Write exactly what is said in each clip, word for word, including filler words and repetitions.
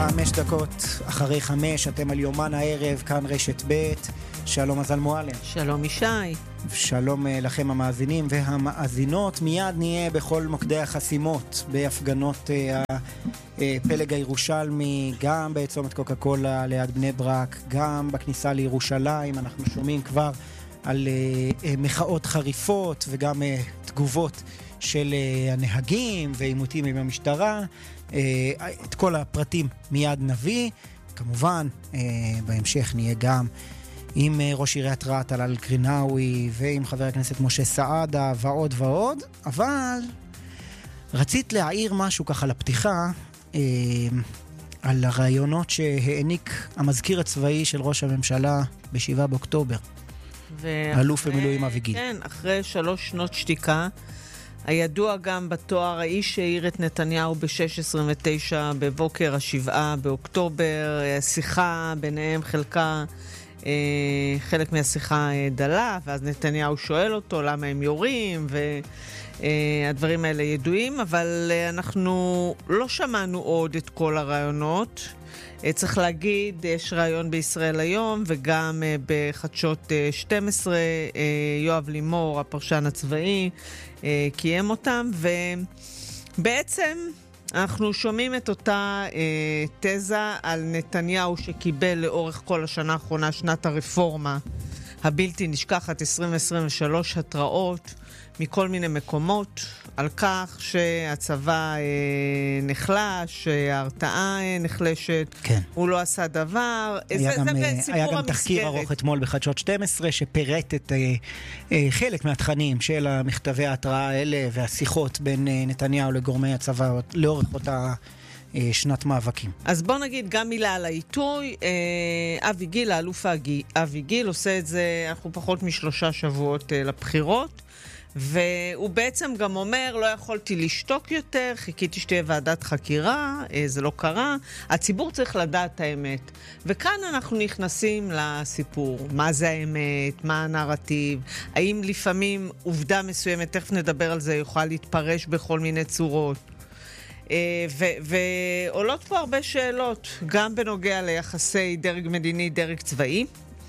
חמש דקות אחרי חמש, אתם על יומן הערב, כאן רשת ב'. שלום מזל מועלם. שלום ישי. שלום לכם המאזינים והמאזינות. מיד נהיה בכל מוקדי החסימות, בהפגנות הפלג הירושלמי, גם בצומת קוקה קולה ליד בני ברק, גם בכניסה לירושלים. אנחנו שומעים כבר על מחאות חריפות וגם תגובות של הנהגים ועימותים עם המשטרה. את כל הפרטים מיד נביא. כמובן, בהמשך נהיה גם עם ראש עיריית רהט טלאל אלקרינאוי ועם חבר הכנסת משה סעדה ועוד ועוד. אבל רצית להעיר משהו ככה לפתיחה אה, על הרעיונות שהעניק המזכיר הצבאי של ראש הממשלה בשבעה באוקטובר. אלוף במילואים אבי גיל. כן, אחרי שלוש שנות שתיקה, הידוע גם בתואר האיש שהעיר את נתניהו ב-שש עשרים ותשע בבוקר השבעה באוקטובר. שיחה ביניהם חלקה, אה, חלק מהשיחה דלה, ואז נתניהו שואל אותו למה הם יורים, והדברים האלה ידועים, אבל אנחנו לא שמענו עוד את כל הרעיונות. צריך להגיד, יש רעיון בישראל היום וגם בחדשות שתים עשרה, יואב לימור, הפרשן הצבאי, קיים אותם, ובעצם אנחנו שומעים את אותה תזה על נתניהו שקיבל לאורך כל השנה האחרונה, שנת הרפורמה הבלתי נשכחת עשרים עשרים ושלוש, התראות מכל מיני מקומות על כך שהצבא אה, נחלש, ההרתעה אה, נחלשת, כן. הוא לא עשה דבר. היה זה, גם, זה היה סיפור גם המסגרת. תחקיר ארוך אתמול בחדשות שתים עשרה שפירט את אה, אה, חלק מהתכנים של המכתבי ההתראה האלה והשיחות בין אה, נתניהו לגורמי הצבא לאורך אותה אה, שנת מאבקים. אז בוא נגיד גם מילה על העיתוי. אה, אבי גיל, האלוף אבי גיל, עושה את זה, אנחנו פחות משלושה שבועות אה, לבחירות. והוא בעצם גם אומר, לא יכולתי לשתוק יותר, חיכיתי שתהיה ועדת חקירה, זה לא קרה, הציבור צריך לדעת את האמת. וכאן אנחנו נכנסים לסיפור, מה זה האמת, מה הנרטיב, האם לפעמים עובדה מסוימת, תכף נדבר על זה, יוכל להתפרש בכל מיני צורות. ו- ועולות פה הרבה שאלות, גם בנוגע ליחסי דרג מדיני, דרג צבאי,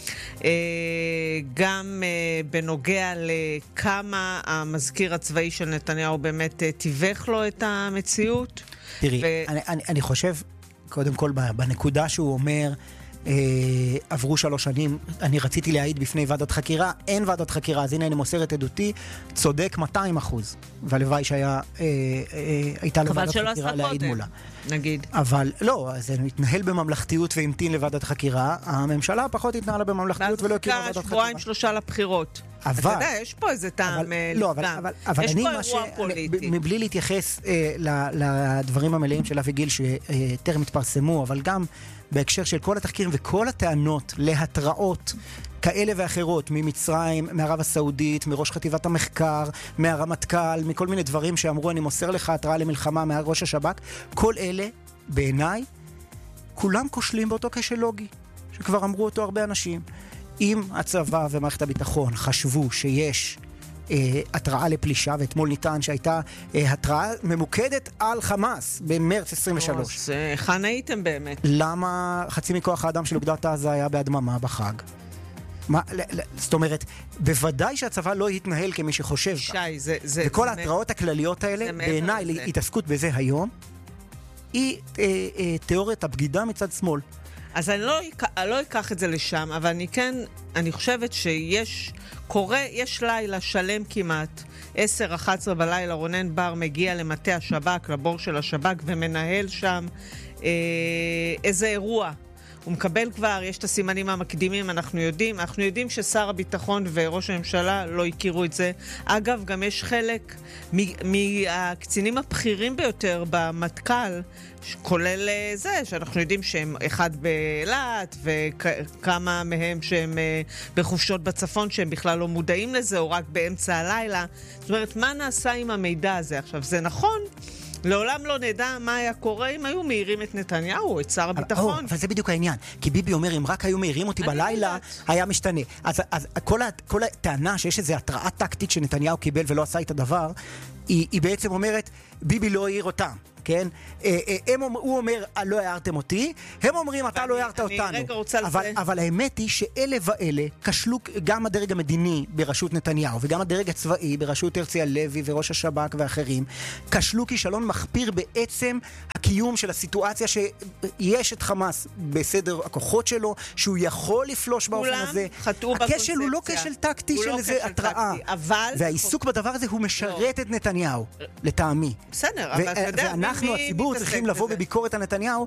גם בנוגע לכמה המזכיר הצבאי של נתניהו באמת תיווך לו את המציאות. תראי, ו... אני, אני, אני חושב, קודם כל, בנקודה שהוא אומר, אה, עברו שלוש שנים, אני רציתי להעיד בפני ועדת חקירה, אין ועדת חקירה, אז הנה אני מוסר את עדותי, צודק מאתיים אחוז, והלוואי שהייתה אה, אה, לוועדת חקירה להעיד מולה. נגיד. אבל לא, זה מתנהל בממלכתיות והמתין לוועדת חקירה, הממשלה פחות התנהלה בממלכתיות ולא הקימה ועדת חקירה. שבועיים שלושה לבחירות. אבל... אתה יודע, יש פה איזה טעם לא, אבל, אבל, אבל יש פה אירוע פוליטי. מבלי להתייחס אה, לדברים המלאים של אבי גיל שטרם התפרסמו, אבל גם בהקשר של כל התחקירים וכל הטענות להתראות כאלה ואחרות, ממצרים, מערב הסעודית, מראש חטיבת המחקר, מהרמטכ"ל, מכל מיני דברים שאמרו, אני מוסר לך התראה למלחמה מהראש השב"כ, כל אלה, בעיניי, כולם כושלים באותו כשל לוגי, שכבר אמרו אותו הרבה אנשים. אם הצבא ומערכת הביטחון חשבו שיש אה, התראה לפלישה, ואתמול ניתן שהייתה אה, התראה ממוקדת על חמאס במרץ עשרים ושלוש. אז היכן הייתם באמת? למה חצי מכוח האדם של אוגדת עזה היה בהדממה בחג? מה, זאת אומרת, בוודאי שהצבא לא יתנהל כמי שחושב. שי, זה... זה וכל זה ההתראות הכלליות האלה, בעיניי, להתעסקות בזה היום, היא אה, אה, תיאוריית הבגידה מצד שמאל. אז אני לא, אני לא אקח את זה לשם, אבל אני כן, אני חושבת שיש, קורה, יש לילה שלם כמעט, עשר אחת עשרה בלילה, רונן בר מגיע למטה השב"כ, לבור של השב"כ, ומנהל שם אה, איזה אירוע. הוא מקבל כבר, יש את הסימנים המקדימים, אנחנו יודעים, אנחנו יודעים ששר הביטחון וראש הממשלה לא הכירו את זה. אגב, גם יש חלק מהקצינים הבכירים ביותר במטכ"ל, כולל זה, שאנחנו יודעים שהם אחד באילת, וכמה מהם שהם בחופשות בצפון, שהם בכלל לא מודעים לזה, או רק באמצע הלילה. זאת אומרת, מה נעשה עם המידע הזה? עכשיו, זה נכון, לעולם לא נדע מה היה קורה אם היו מהירים את נתניהו, את שר הביטחון. אבל זה בדיוק העניין. כי ביבי אומר, אם רק היו מהירים אותי בלילה, היה משתנה. אז כל הטענה שיש איזו התראה טקטית שנתניהו קיבל ולא עשה את הדבר, היא בעצם אומרת, ביבי לא העיר אותם. כן? הם, הוא אומר, לא הערתם אותי, הם אומרים, אתה לא הערת אותנו. אני רגע רוצה אבל, לזה. אבל האמת היא שאלה ואלה כשלו גם הדרג המדיני בראשות נתניהו, וגם הדרג הצבאי בראשות הרצי הלוי וראש השב"כ ואחרים, כשלו כישלון מחפיר בעצם הקיום של הסיטואציה שיש את חמאס בסדר הכוחות שלו, שהוא יכול לפלוש באופן הזה. הכשל הוא לא כשל טקטי של איזה התראה. והעיסוק בדבר הזה הוא משרת את נתניהו, לטעמי. בסדר, אבל אתה יודע, ואנחנו, הציבור, צריכים לבוא בביקורת על נתניהו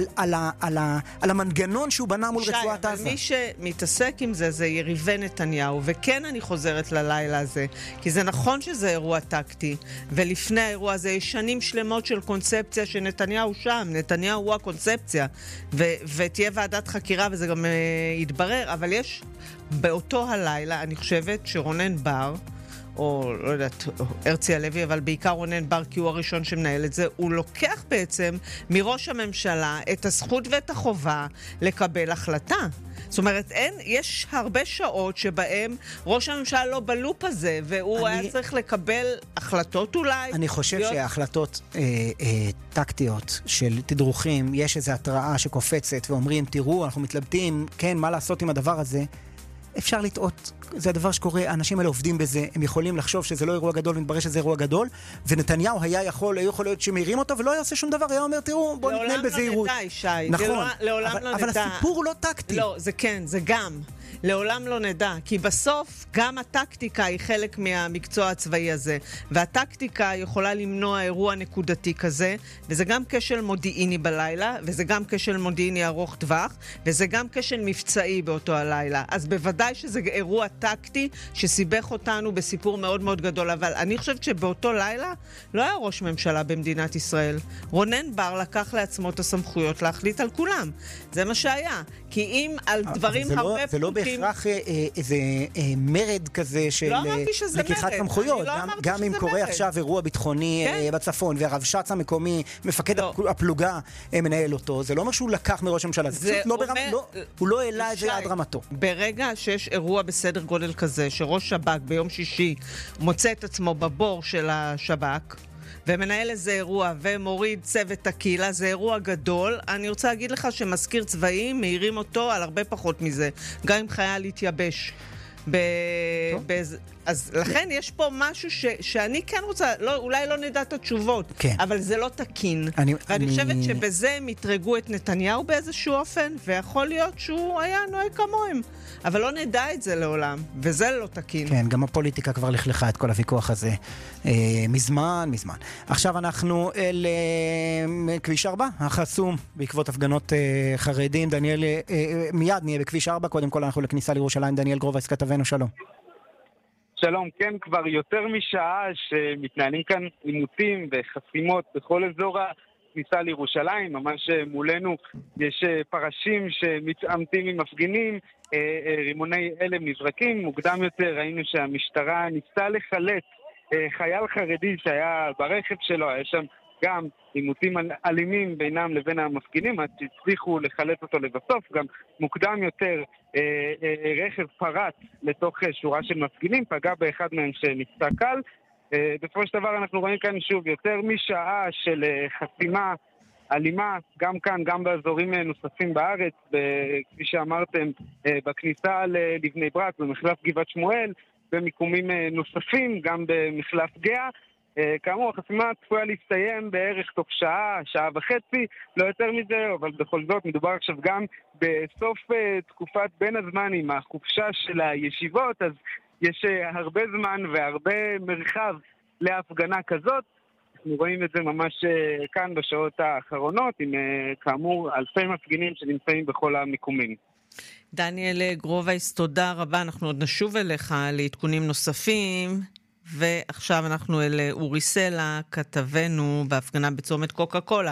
על המנגנון שהוא בנה מול רצועת עזה. מי שמתעסק עם זה, זה יריבי נתניהו, וכן אני חוזרת ללילה הזה, כי זה נכון שזה אירוע טקטי, ולפני האירוע הזה יש שנים שלמות של קונספציה שנתניהו שם, נתניהו הוא הקונספציה, ותהיה ועדת חקירה וזה גם יתברר, אבל יש באותו הלילה, אני חושבת שרונן בר, או לא יודעת, הרצי הלוי, אבל בעיקר רונן בר, כי הוא הראשון שמנהל את זה, הוא לוקח בעצם מראש הממשלה את הזכות ואת החובה לקבל החלטה. זאת אומרת, אין, יש הרבה שעות שבהם ראש הממשלה לא בלופ הזה, והוא אני, היה צריך לקבל החלטות אולי. אני חושב להיות... שההחלטות אה, אה, טקטיות של תדרוכים, יש איזו התראה שקופצת ואומרים, תראו, אנחנו מתלבטים, כן, מה לעשות עם הדבר הזה, אפשר לטעות. זה הדבר שקורה, האנשים האלה עובדים בזה, הם יכולים לחשוב שזה לא אירוע גדול, ומתברר שזה אירוע גדול, ונתניהו היה יכול, היה יכול להיות שמעירים אותו, ולא יעשה שום דבר, היה אומר, תראו, בוא נתנהל בזהירות. לעולם לא נדע, ישי. נכון. לעולם אבל, לא אבל נדע. הסיפור הוא לא טקטי. לא, זה כן, זה גם. לעולם לא נדע, כי בסוף גם הטקטיקה היא חלק מהמקצוע הצבאי הזה, והטקטיקה יכולה למנוע אירוע נקודתי כזה, וזה גם כשל מודיעיני בלילה, וזה גם כשל מודיעיני ארוך טווח, וזה גם כשל מבצעי באותו הלילה. אז בוודאי שזה אירוע טקטי שסיבך אותנו בסיפור מאוד מאוד גדול, אבל אני חושבת שבאותו לילה לא היה ראש ממשלה במדינת ישראל. רונן בר לקח לעצמו את הסמכויות להחליט על כולם. זה מה שהיה. כי אם על דברים הרבה פרוקים... זה לא בהכרח איזה מרד כזה של לקיחת סמכויות. גם אם קורה עכשיו אירוע ביטחוני בצפון, והרב שץ המקומי, מפקד הפלוגה מנהל אותו, זה לא אומר שהוא לקח מראש הממשלה. הוא לא העלה את זה עד רמתו. ברגע שיש אירוע בסדר גודל כזה, שראש שב"כ ביום שישי מוצא את עצמו בבור של השב"כ, ומנהל איזה אירוע ומוריד צוות הקהילה, זה אירוע גדול. אני רוצה להגיד לך שמזכיר צבאי מהירים אותו על הרבה פחות מזה, גם אם חייל להתייבש. ב... ב... אז לכן יש פה משהו ש... שאני כן רוצה, לא, אולי לא נדע את התשובות, כן. אבל זה לא תקין. אני, ואני אני... חושבת שבזה הם יתרגו את נתניהו באיזשהו אופן, ויכול להיות שהוא היה נוהג כמוהם. אבל לא נדע את זה לעולם, וזה לא תקין. כן, גם הפוליטיקה כבר לכלכה את כל הוויכוח הזה אה, מזמן, מזמן. עכשיו אנחנו אל אה, כביש ארבע, החסום, בעקבות הפגנות אה, חרדים. דניאל, אה, אה, מיד נהיה בכביש ארבע, קודם כל אנחנו לכניסה לירושלים. דניאל גרובייס, כתבנו, שלום. שלום, כן, כבר יותר משעה שמתנהלים כאן עימותים וחסימות בכל אזור הכניסה לירושלים. ממש מולנו יש פרשים שמתעמתים עם מפגינים, רימוני הלם נזרקים. מוקדם יותר ראינו שהמשטרה ניסתה לחלט חייל חרדי שהיה ברכב שלו, היה שם גם עימותים אלימים בינם לבין המפגינים, עד שהצליחו לחלט אותו לבסוף. גם מוקדם יותר אה, אה, רכב פרץ לתוך שורה של מפגינים, פגע באחד מהם שנפצע קל. אה, בסופו של דבר אנחנו רואים כאן שוב יותר משעה של אה, חסימה אלימה, גם כאן, גם באזורים נוספים בארץ, כפי שאמרתם, אה, בכניסה לבני ברק, במחלף גבעת שמואל, במיקומים אה, נוספים, גם במחלף גאה. כאמור, החסימה צפויה להסתיים בערך תוך שעה, שעה וחצי, לא יותר מזה, אבל בכל זאת מדובר עכשיו גם בסוף תקופת בין הזמנים, החופשה של הישיבות, אז יש הרבה זמן והרבה מרחב להפגנה כזאת. אנחנו רואים את זה ממש כאן בשעות האחרונות, עם כאמור אלפי מפגינים שנמצאים בכל המיקומים. דניאל גרובייס, תודה רבה, אנחנו עוד נשוב אליך לעדכונים נוספים. ועכשיו אנחנו אל אורי סלע, כתבנו בהפגנה בצומת קוקה קולה.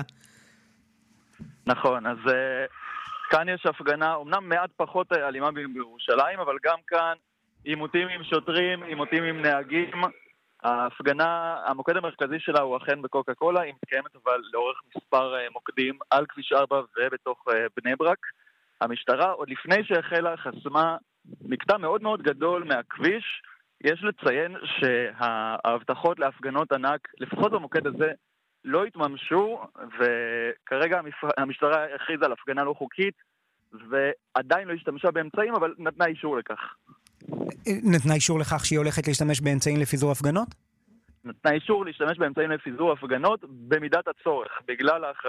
נכון, אז uh, כאן יש הפגנה, אמנם מעט פחות אלימה בירושלים, אבל גם כאן עימותים עם שוטרים, עימותים עם נהגים. ההפגנה, המוקד המרכזי שלה הוא אכן בקוקה קולה, היא מתקיימת אבל לאורך מספר uh, מוקדים על כביש ארבע ובתוך uh, בני ברק. המשטרה, עוד לפני שהחלה, חסמה מקטע מאוד מאוד גדול מהכביש. יש לציין שההבטחות להפגנות ענק, לפחות במוקד הזה, לא התממשו, וכרגע המשטרה הכריזה על הפגנה לא חוקית, ועדיין לא השתמשה באמצעים, אבל נתנה אישור לכך. נתנה אישור לכך שהיא הולכת להשתמש באמצעים לפיזור הפגנות? נתנה אישור להשתמש באמצעים לפיזור הפגנות במידת הצורך, בגלל האחריות